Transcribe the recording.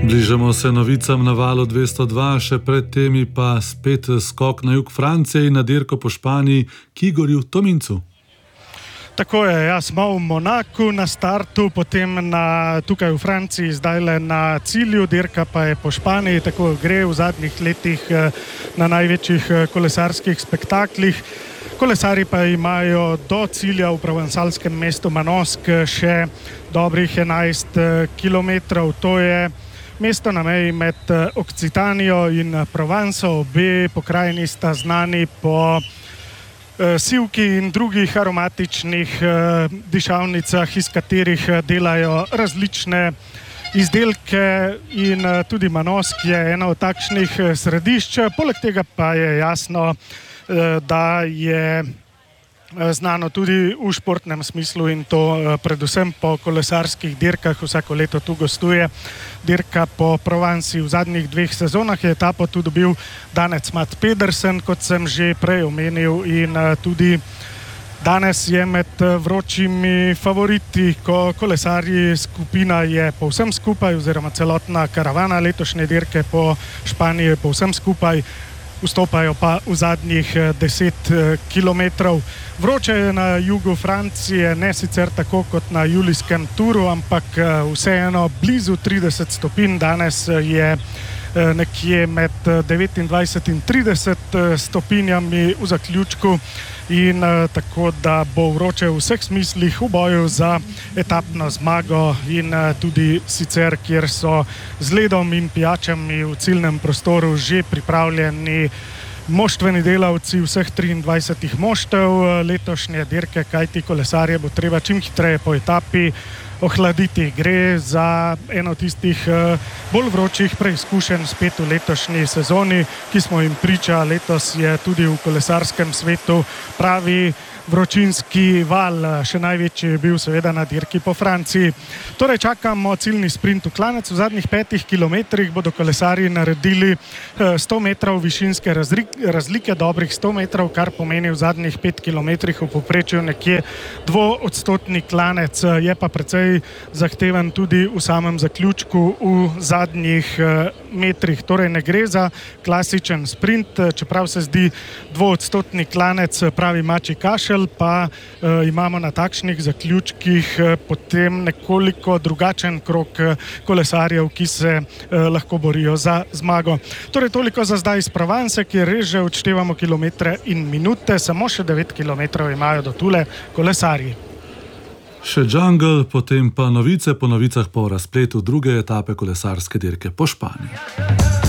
Bližamo se novicam na valu 202, še pred temi pa spet skok na jug Francije in na dirko po Španiji k Igorju Tomincu. Tako je, smo v Monaku na startu, potem tukaj v Franciji, zdaj na cilju, dirka pa je po Španiji, tako gre v zadnjih letih na največjih kolesarskih spektaklih. Kolesari pa imajo do cilja v provansalskem mestu Manosque še dobrih 11 kilometrov. To je mesto na meji med Occitanijo in Provanso. Obe pokrajini sta znani po sivki in drugih aromatičnih dišavnicah, iz katerih delajo različne izdelke, in tudi Manosque je eno od takšnih središč. Poleg tega pa je jasno, da je znano tudi v športnem smislu, in to predvsem po kolesarskih dirkah. Vsako leto tu gostuje dirka po Provansi. V zadnjih 2 sezonah je etapo tu dobil danec Mads Pedersen, kot sem že prej omenil, in tudi danes je med vročimi favoriti, ko kolesarji, skupina je povsem skupaj, oziroma celotna karavana letošnje dirke po Španiji je povsem skupaj, vstopajo pa v zadnjih 10 kilometrov. Vroče je na jugu Francije, ne sicer tako kot na julijskem turu, ampak vseeno blizu 30 stopinj. Danes je nekje med 29 in 30 stopinjami v zaključku, in tako da bo vroče v vseh smislih v boju za etapno zmago, in tudi sicer, kjer so z ledom in pijačami v ciljnem prostoru že pripravljeni moštveni delavci vseh 23 moštev letošnje dirke, kajti kolesarje bo treba čim hitreje po etapi ohladiti. Gre za eno tistih bolj vročih preizkušenj spet v letošnji sezoni, ki smo jim priča. Letos je tudi v kolesarskem svetu pravi vročinski val, še največji je bil seveda na dirki po Franciji. Torej čakamo ciljni sprint v klanec. V zadnjih 5 kilometrih bodo kolesarji naredili 100 metrov višinske razlike, dobrih 100 metrov, kar pomeni v zadnjih 5 kilometrih v povprečju nekje 2-odstotni klanec. Je pa precej zahteven tudi v samem zaključku v zadnjih metrih. Torej ne gre za klasičen sprint, čeprav se zdi 2-odstotni klanec pravi mačji kašelj, pa imamo na takšnih zaključkih potem nekoliko drugačen krog kolesarjev, ki se lahko borijo za zmago. Torej toliko za zdaj iz Provence, kjer res že odštevamo kilometre in minute, samo še 9 kilometrov imajo do tule kolesarji. Še jungle, potem pa novice po novicah po razpletu druge etape kolesarske dirke po Španiji.